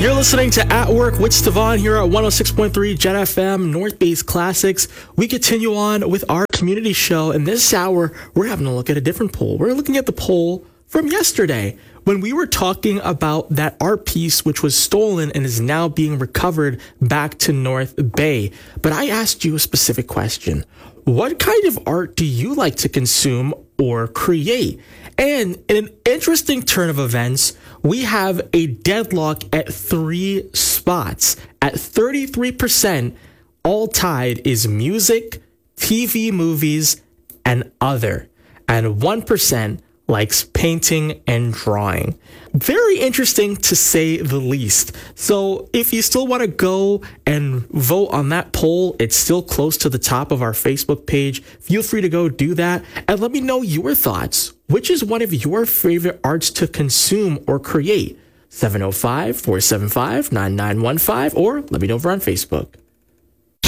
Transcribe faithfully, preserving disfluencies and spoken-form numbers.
You're listening to At Work with Stefan here at one oh six point three Jet F M, North Base Classics. We continue on with our community show, and this hour, we're having a look at a different poll. We're looking at the poll from yesterday when we were talking about that art piece which was stolen and is now being recovered back to North Bay. But I asked you a specific question. What kind of art do you like to consume or create? And in an interesting turn of events, we have a deadlock at three spots. At thirty-three percent, all tied is music, T V, movies, and other. And one percent likes painting and drawing. Very interesting to say the least. So if you still want to go and vote on that poll, it's still close to the top of our Facebook page. Feel free to go do that and let me know your thoughts. Which is one of your favorite arts to consume or create? seven oh five, four seven five, nine nine one five or let me know over on Facebook.